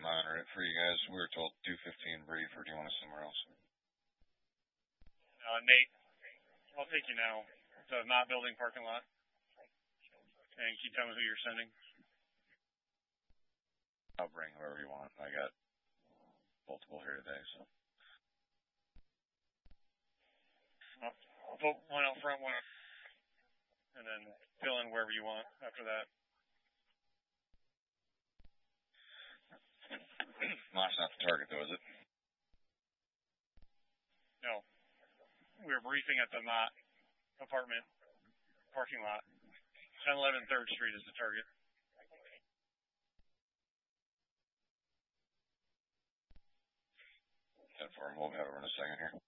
monitor it for you guys. We were told 215 brief, or do you want us somewhere else? Nate, I'll take you now. The Mott Building parking lot. And can you tell me who you're sending? I'll bring whoever you want. I got multiple here today, so. I'll put one out front, one out, and then fill in wherever you want after that. Mott's not the target, though, is it? No. We're briefing at the Mott apartment parking lot. 1011 3rd Street is the target. We'll have it in a second here.